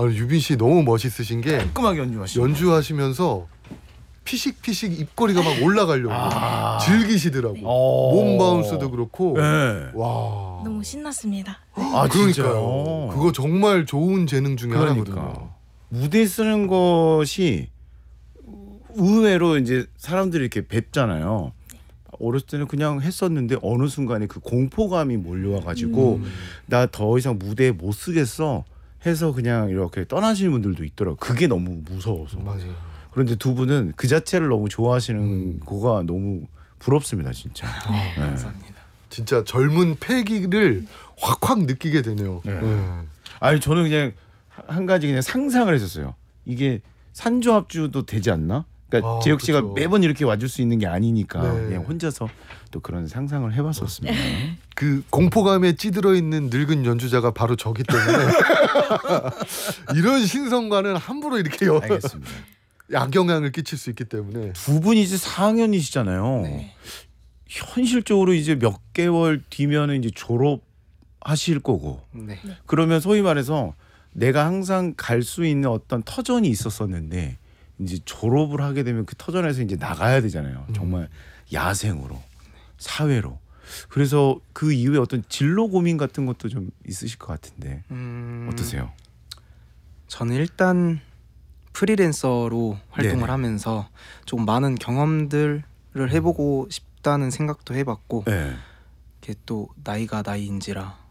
아, 유빈 씨 너무 멋있으신 게 깔끔하게 연주하시고 연주하시면서 피식피식 입꼬리가 막 올라가려고 즐기시더라고. 몸 바운스도 그렇고. 네. 와. 너무 신났습니다. 아, 그러니까요. 진짜요? 그거 정말 좋은 재능 중에 그러니까. 하나거든요. 무대 쓰는 것이 의외로 이제 사람들이 이렇게 뵙잖아요. 어렸을 때는 그냥 했었는데 어느 순간에 그 공포감이 몰려와가지고 나 더 이상 무대에 못 쓰겠어 해서 그냥 이렇게 떠나시는 분들도 있더라고요. 그게 너무 무서워서. 맞아요. 그런데 두 분은 그 자체를 너무 좋아하시는 거가 너무 부럽습니다, 진짜. 네. 감사합니다. 진짜 젊은 패기를 확확 느끼게 되네요. 네. 네. 아니 저는 그냥 한 가지 그냥 상상을 했었어요. 이게 산조합주도 되지 않나? 그러니까 재혁 씨가 그쵸. 매번 이렇게 와줄 수 있는 게 아니니까 네. 그냥 혼자서 또 그런 상상을 해봤었습니다. 그 공포감에 찌들어 있는 늙은 연주자가 바로 저기 때문에 이런 신성과는 함부로 이렇게 알겠습니다. 악영향을 끼칠 수 있기 때문에. 두 분이 이제 4학년이시잖아요. 네. 현실적으로 이제 몇 개월 뒤면은 이제 졸업하실 거고. 네. 그러면 소위 말해서 내가 항상 갈 수 있는 어떤 터전이 있었었는데 이제 졸업을 하게 되면 그 터전에서 이제 나가야 되잖아요. 정말 야생으로 사회로. 그래서 그 이후에 어떤 진로 고민 같은 것도 좀 있으실 것 같은데 어떠세요? 저는 일단 프리랜서로 활동을 네네. 하면서 좀 많은 경험들을 해보고 싶다는 생각도 해봤고 네. 이게 또 나이가 나이인지라